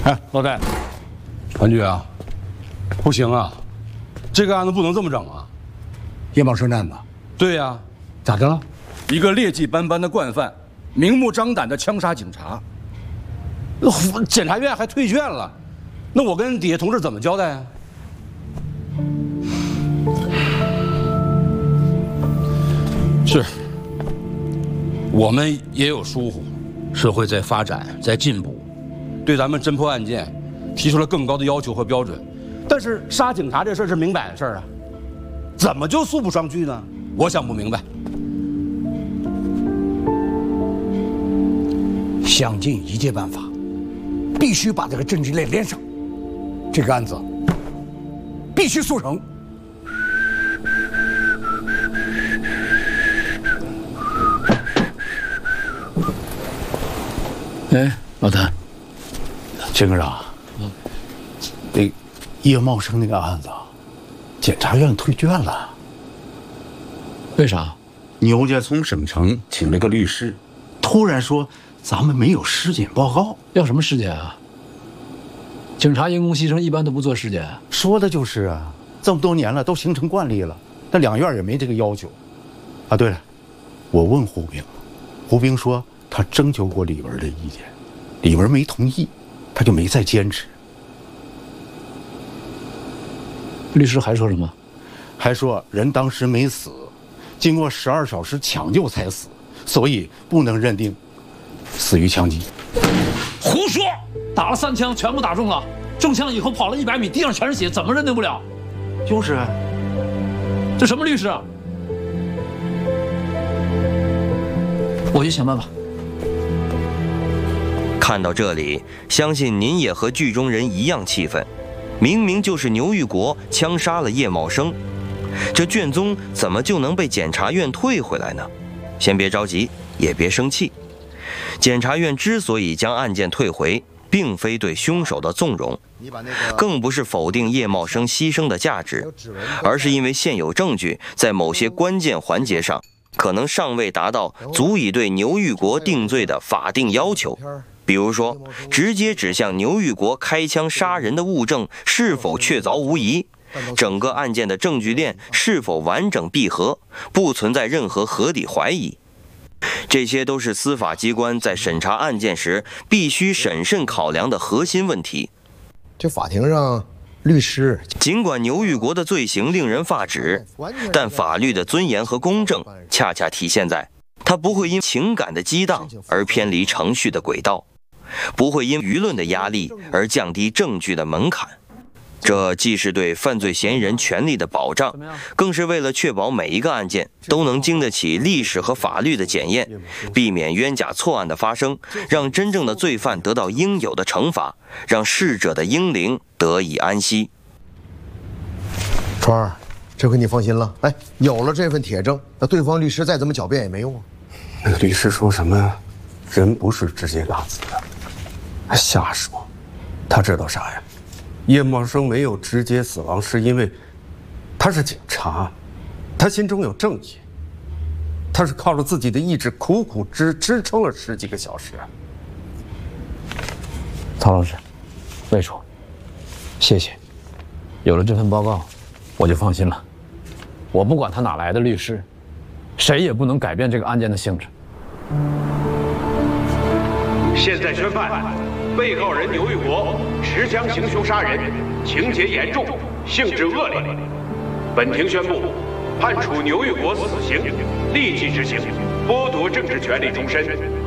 哎，老戴，团局啊，不行啊，这个案子不能这么整啊。 叶茂生案子， 对呀， 咋的了？ 一个劣迹斑斑的惯犯，明目张胆的枪杀警察，检察院还退卷了，那我跟底下同志怎么交代啊？是，我们也有疏忽，社会在发展，在进步，对咱们侦破案件提出了更高的要求和标准。但是杀警察这事儿是明摆的事儿啊，怎么就诉不上去呢？我想不明白。 想尽一切办法，必须把这个证据链连上，这个案子必须速成。 哎，老谭， 秦科长，那叶茂生那个案子，检察院退卷了。 为啥？ 牛家从省城请了个律师，突然说咱们没有尸检报告。 要什么尸检啊？警察因公牺牲一般都不做尸检。 说的就是啊，这么多年了都形成惯例了，那两院也没这个要求。啊，对了，我问胡兵，胡兵说他征求过李文的意见，李文没同意，他就没再坚持。 律师还说什么？ 还说人当时没死，经过12小时抢救才死，所以不能认定死于枪击。 胡说！打了3枪，全部打中了，中枪以后跑了100米，地上全是血，怎么认定不了？ 就是啊， 这什么律师啊？我去想办法。 看到这里，相信您也和剧中人一样气愤。明明就是牛玉国枪杀了叶茂生，这卷宗怎么就能被检察院退回来呢？先别着急，也别生气。检察院之所以将案件退回，并非对凶手的纵容，更不是否定叶茂生牺牲的价值，而是因为现有证据在某些关键环节上可能尚未达到足以对牛玉国定罪的法定要求。比如说，直接指向牛玉国开枪杀人的物证是否确凿无疑，整个案件的证据链是否完整闭合，不存在任何合理怀疑。这些都是司法机关在审查案件时必须审慎考量的核心问题。 这法庭上，律师尽管牛玉国的罪行令人发指，但法律的尊严和公正恰恰体现在他不会因情感的激荡而偏离程序的轨道，不会因舆论的压力而降低证据的门槛。这既是对犯罪嫌疑人权利的保障，更是为了确保每一个案件都能经得起历史和法律的检验，避免冤假错案的发生，让真正的罪犯得到应有的惩罚，让逝者的英灵得以安息。 川儿，这回你放心了。哎，有了这份铁证，那对方律师再怎么狡辩也没用啊。 那个律师说什么？人不是直接打死的，还瞎说。他知道啥呀？叶茂生没有直接死亡，是因为他是警察，他心中有正义，他是靠着自己的意志苦苦支撑了10几个小时。 曹老师，魏处，谢谢。有了这份报告，我就放心了。我不管他哪来的律师，谁也不能改变这个案件的性质。 现在宣判，被告人牛玉国持枪行凶杀人，情节严重，性质恶劣。本庭宣布，判处牛玉国死刑，立即执行，剥夺政治权利终身。